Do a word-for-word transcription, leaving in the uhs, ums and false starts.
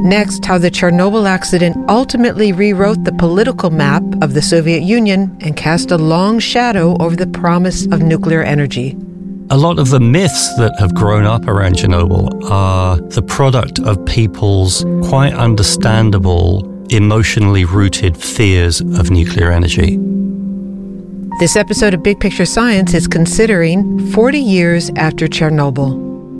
Next, how the Chernobyl accident ultimately rewrote the political map of the Soviet Union and cast a long shadow over the promise of nuclear energy. A lot of the myths that have grown up around Chernobyl are the product of people's quite understandable, emotionally rooted fears of nuclear energy. This episode of Big Picture Science is considering forty years after Chernobyl.